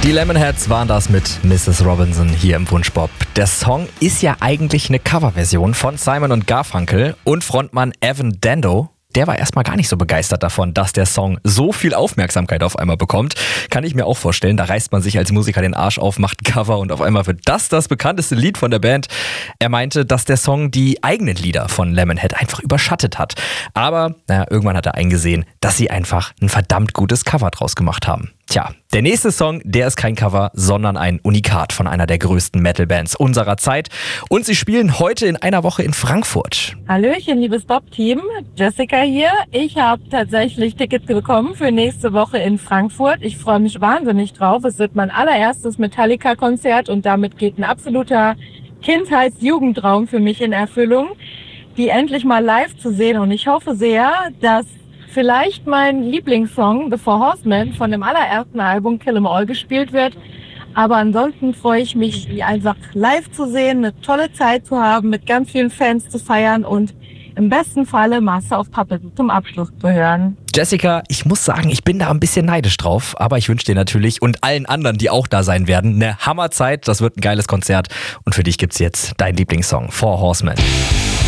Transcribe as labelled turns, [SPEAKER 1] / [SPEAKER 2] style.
[SPEAKER 1] Die Lemonheads waren das mit Mrs. Robinson hier im Wunschpop. Der Song ist ja eigentlich eine Coverversion von Simon und Garfunkel und Frontmann Evan Dando. Der war erstmal gar nicht so begeistert davon, dass der Song so viel Aufmerksamkeit auf einmal bekommt. Kann ich mir auch vorstellen, da reißt man sich als Musiker den Arsch auf, macht ein Cover und auf einmal wird das bekannteste Lied von der Band. Er meinte, dass der Song die eigenen Lieder von Lemonhead einfach überschattet hat. Aber irgendwann hat er eingesehen, dass sie einfach ein verdammt gutes Cover draus gemacht haben. Tja, der nächste Song, der ist kein Cover, sondern ein Unikat von einer der größten Metal-Bands unserer Zeit. Und sie spielen heute in einer Woche in Frankfurt.
[SPEAKER 2] Hallöchen, liebes Bob-Team. Jessica hier. Ich habe tatsächlich Tickets bekommen für nächste Woche in Frankfurt. Ich freue mich wahnsinnig drauf. Es wird mein allererstes Metallica-Konzert und damit geht ein absoluter Kindheits-Jugendtraum für mich in Erfüllung, die endlich mal live zu sehen. Und ich hoffe sehr, dass vielleicht mein Lieblingssong The Four Horsemen von dem allerersten Album Kill 'Em All gespielt wird. Aber ansonsten freue ich mich, die einfach live zu sehen, eine tolle Zeit zu haben, mit ganz vielen Fans zu feiern und im besten Falle Master of Puppets zum Abschluss zu hören.
[SPEAKER 1] Jessica, ich muss sagen, ich bin da ein bisschen neidisch drauf, aber ich wünsche dir natürlich und allen anderen, die auch da sein werden, eine Hammerzeit. Das wird ein geiles Konzert und für dich gibt's jetzt deinen Lieblingssong Four Horsemen.